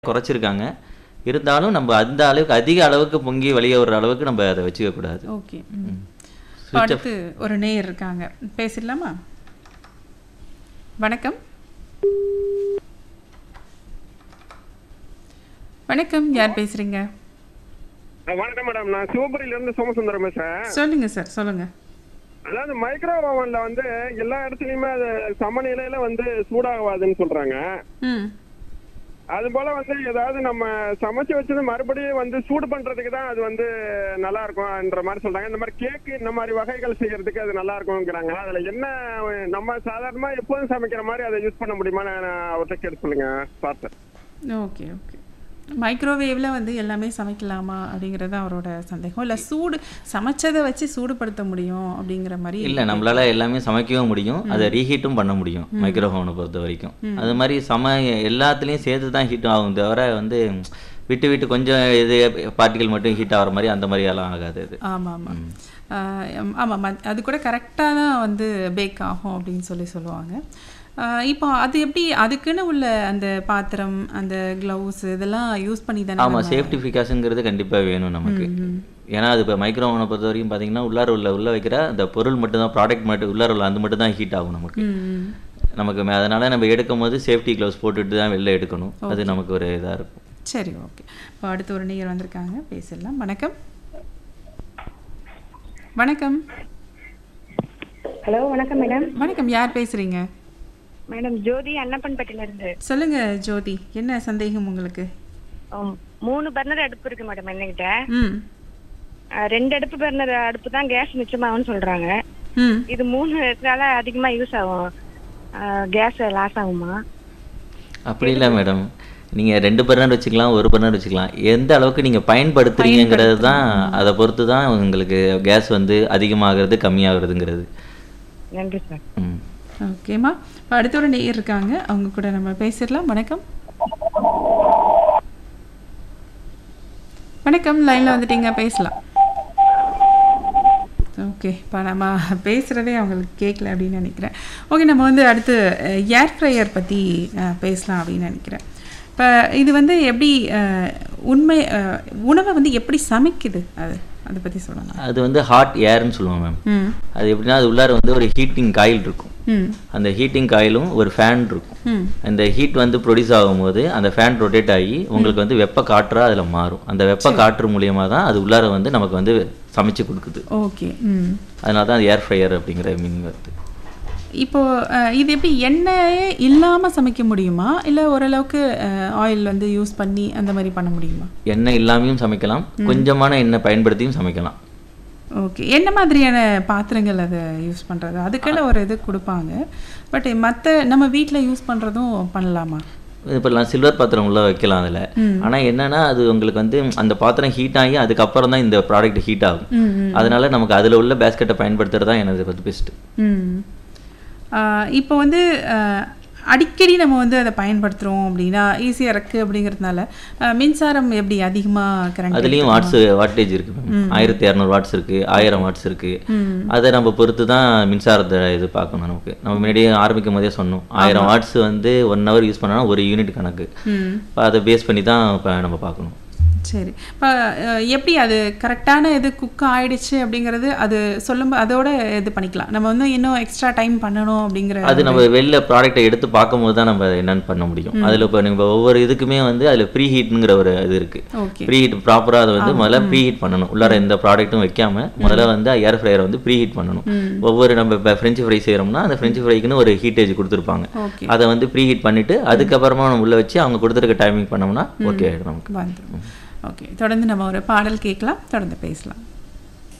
குறைச்சிருக்காங்க. இருந்தாலும் நம்ம அந்த அளவுக்கு அதிக அளவுக்கு பொங்கி வெளியே வர்ற அளவுக்கு நம்ம அதை வச்சுக்க கூடாது. ஓகே. ஸ்விட்ச் ஆஃப் அடுத்து ஒரு நேயர் இருக்காங்க, பேசிடலாமா? வணக்கம். வணக்கம், யார் பேசுறீங்க? வணக்கம் மேடம், நான் சிவபுரியில இருந்து சோமசுந்தரம் பேசுறேன். சொல்லுங்க சார், சொல்லுங்க. அதாவது மைக்ரோ ஓவன்ல வந்து எல்லா இடத்துலயுமே அது சமநிலையில வந்து சூடாகாதுன்னு சொல்றாங்க. ம் அது போல வந்து ஏதாவது நம்ம சமைச்சு வச்சது மறுபடியும் வந்து சூடு பண்றதுக்கு தான் அது வந்து நல்லா இருக்கும்ன்ற மாதிரி சொல்றாங்க. இந்த மாதிரி கேக்கு இந்த மாதிரி வகைகள் செய்யறதுக்கு அது நல்லா இருக்கும்ங்கிறாங்க. அதுல என்ன நம்ம சாதாரணமா எப்போதும் சமைக்கிற மாதிரி அதை யூஸ் பண்ண முடியுமான்னு அவர்கிட்ட கேட்டு சொல்லுங்க பார்த்தேன். Okay okay. மைக்ரோவேவில் வந்து எல்லாமே சமைக்கலாமா அப்படிங்கிறது அவரோட சந்தேகம். இல்லை சூடு சமைச்சதை வச்சு சூடுபடுத்த முடியும் அப்படிங்கிற மாதிரி இல்லை, நம்மளால எல்லாமே சமைக்கவும் முடியும், அதை ரீஹீட்டும் பண்ண முடியும் மைக்ரோஃபோனை பொறுத்த வரைக்கும். அது மாதிரி எல்லாத்துலேயும் சேர்த்து தான் ஹீட் ஆகும், தவிர வந்து விட்டு விட்டு கொஞ்சம் இது பார்ட்டிகள் மட்டும் ஹீட் ஆகிற மாதிரி அந்த மாதிரி எல்லாம் ஆகாது அது. ஆமாம் ஆமாம் ஆமாம், அது கூட கரெக்டாக தான் வந்து பேக் ஆகும் அப்படின்னு சொல்லுவாங்க. இப்போ அது எப்படி, அதுக்குன்னு உள்ள அந்த பாத்திரம், அந்த க்ளவுஸ் இதெல்லாம் யூஸ் பண்ணி தானே? ஆமாம், சேஃப்டி ஃபிகாஷனுங்கிறது கண்டிப்பாக வேணும் நமக்கு. ஏன்னா அது இப்போ மைக்ரோஃபோனை பொறுத்த வரைக்கும் பார்த்தீங்கன்னா உள்ளே வைக்கிற அந்த பொருள் மட்டும்தான், ப்ராடக்ட் மட்டும் உள்ளார உள்ள அந்த மட்டும் தான் ஹீட் ஆகும் நமக்கு. அதனால் நம்ம எடுக்கும் போது சேஃப்டி க்ளவுஸ் போட்டுட்டு தான் வெளில எடுக்கணும். அது நமக்கு ஒரு இதாக இருக்கும். சரி, ஓகே. இப்போ அடுத்து ஒரு நேயர் வந்திருக்காங்க, பேசலாம். வணக்கம். வணக்கம். ஹலோ, வணக்கம் மேடம். வணக்கம், யார் பேசுறீங்க? மேடம் ஜோதி, அன்னப்பன்பட்டில இருந்து. சொல்லுங்க ஜோதி, என்ன சந்தேகம் உங்களுக்கு? 3 பர்னர் அடுப்பு இருக்கு மேடம் என்கிட்ட. 2 அடுப்பு பர்னர் அடுப்பு தான் கேஸ் மிச்சமாகும்னு சொல்றாங்க. இது 3 அதிகமா யூஸ் ஆகும், கேஸ் லாஸ் ஆகுமா? அப்படி இல்லை மேடம், நீங்கள் 2 பர்னர் வச்சுக்கலாம், 1 பர்னர் வச்சுக்கலாம். எந்த அளவுக்கு நீங்கள் பயன்படுத்துறீங்கிறது தான், அதை பொறுத்து தான் உங்களுக்கு கேஸ் வந்து அதிகமாகிறது கம்மியாகிறதுங்கிறது. நன்றி சார். ஓகேம்மா. இப்போ அடுத்த ஒரு நேயர் இருக்காங்க, அவங்க கூட நம்ம பேசிடலாம். வணக்கம். வணக்கம், லைனில் வந்துட்டீங்க, பேசலாம். ஓகே, இப்போ நம்ம பேசுகிறதே அவங்களுக்கு கேட்கல அப்படின்னு நினைக்கிறேன். ஓகே, நம்ம வந்து அடுத்து ஏர் ஃப்ரையர் பற்றி பேசலாம் அப்படின்னு நினைக்கிறேன். இப்போ இது வந்து எப்படி உணவை வந்து எப்படி சமைக்குது, அதை பற்றி சொல்லலாம். அது வந்து ஹாட் ஏர்னு சொல்லுவோம் மேம். அது எப்படின்னா, அது உள்ளார வந்து ஒரு ஹீட்டிங் காயில் இருக்கும். அந்த ஹீட்டிங் காயிலும் ஒரு ஃபேன் இருக்கும். அந்த ஹீட் வந்து ப்ரொடியூஸ் ஆகும்போது அந்த ஃபேன் ரொட்டேட் ஆகி உங்களுக்கு வந்து வெப்ப காற்றா அதில் மாறும். அந்த வெப்ப காற்று மூலியமாக தான் அது உள்ளார வந்து நமக்கு வந்து சமைச்சு கொடுக்குது. ஓகே. அதனால தான் ஏர் ஃப்ரையர் அப்படிங்கிற மீனிங் வருது. இப்போ இது எப்படி எண்ணெயே இல்லாமல் சமைக்க முடியுமா, இல்லை ஓரளவுக்கு ஆயில் வந்து யூஸ் பண்ணி அந்த மாதிரி பண்ண முடியுமா? எண்ணெய் இல்லாமையும் சமைக்கலாம், கொஞ்சமான எண்ணெய் பயன்படுத்தியும் சமைக்கலாம். ஓகே. என்ன மாதிரியான பாத்திரங்கள் அதை யூஸ் பண்ணுறது? அதுக்கெல்லாம் ஒரு இது கொடுப்பாங்க, பட் மற்ற நம்ம வீட்டில் யூஸ் பண்ணுறதும் பண்ணலாமா? இப்போலாம் சில்வர் பாத்திரம் உள்ள வைக்கலாம் அதில். ஆனால் என்னன்னா, அது உங்களுக்கு வந்து அந்த பாத்திரம் ஹீட் ஆகி அதுக்கப்புறம் தான் இந்த ப்ராடக்ட் ஹீட் ஆகும். அதனால நமக்கு அதில் உள்ள பேஸ்கெட்டை பயன்படுத்துறது தான் எனக்கு வந்து பெஸ்ட்டு. இப்போ வந்து அடிக்கடி நம்ம வந்து அதை பயன்படுத்துகிறோம் அப்படின்னா ஈஸியாக இருக்குது அப்படிங்கிறதுனால மின்சாரம் எப்படி அதிகமாக கரண்ட்? அதுலேயும் வாட்டேஜ் இருக்குது, 1200 வாட்ஸ் இருக்குது, 1000 வாட்ஸ் இருக்குது. அதை நம்ம பொறுத்து தான் மின்சாரத்தை இது பார்க்கணும். நம்ம முன்னாடியே ஆரம்பிக்கும் போதே சொன்னோம், 1000 வாட்ஸ் வந்து 1 ஹவர் யூஸ் பண்ணோன்னா 1 யூனிட் கணக்கு. இப்போ அதை பேஸ் பண்ணி தான் இப்போ நம்ம பார்க்கணும். சரி, இப்போ எப்படி அது கரெக்டான இது குக் ஆகிடுச்சு அப்படிங்கிறது அது சொல்லும்போது அதோட இது பண்ணிக்கலாம். நம்ம வந்து இன்னும் எக்ஸ்ட்ரா டைம் பண்ணணும் அப்படிங்கிற அது நம்ம வெளில ப்ராடக்டை எடுத்து பார்க்கும்போது தான் நம்ம என்னென்னு பண்ண முடியும். அதில் இப்போ நம்ம ஒவ்வொரு இதுக்குமே வந்து அதில் ப்ரீ ஹீட்ங்கிற ஒரு இது இருக்குது. ப்ரீ ஹீட் ப்ராப்பராக அதை வந்து முதல்ல ப்ரீ ஹீட் பண்ணணும். உள்ளார எந்த ப்ராடக்ட்டும் வைக்காம முதல்ல வந்து ஏர் ஃப்ரையரை வந்து ப்ரீ ஹீட் பண்ணணும். ஒவ்வொரு நம்ம இப்போ ஃப்ரெஞ்சு ஃப்ரை செய்கிறோம்னா அந்த ஃப்ரெஞ்சு ஃப்ரைக்குன்னு ஒரு ஹீட்டேஜ் கொடுத்துருப்பாங்க. அதை வந்து ப்ரீ ஹீட் பண்ணிவிட்டு அதுக்கப்புறமா நம்ம உள்ளே வச்சு அவங்க கொடுத்துருக்க டைமிங் பண்ணோம்னா ஓகே நமக்கு. ஓகே, தொடர்ந்து நம்ம ஒரு பாடல் கேட்கலாம், தொடர்ந்து பேசலாம்.